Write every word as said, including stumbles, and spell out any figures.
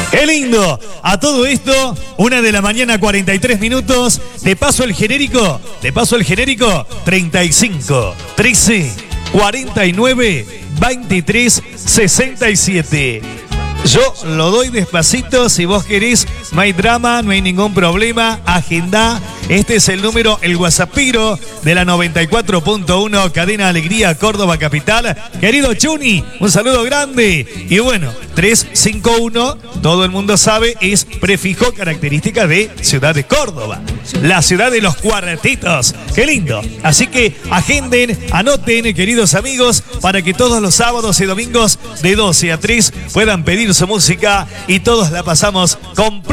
¡Qué lindo! A todo esto, una de la mañana, cuarenta y tres minutos. Te paso el genérico. Te paso el genérico. treinta y cinco, trece, cuarenta y nueve, veintitrés, sesenta y siete. Yo lo doy despacito, si vos querés, no hay drama, no hay ningún problema, agendá. Este es el número, el WhatsAppiro de la noventa y cuatro punto uno, Cadena Alegría, Córdoba Capital. Querido Chuni, un saludo grande. Y bueno, trescientos cincuenta y uno, todo el mundo sabe, es prefijo característica de Ciudad de Córdoba, la ciudad de los cuartitos. ¡Qué lindo! Así que agenden, anoten, queridos amigos, para que todos los sábados y domingos de doce a tres puedan pedir su música y todos la pasamos completamente.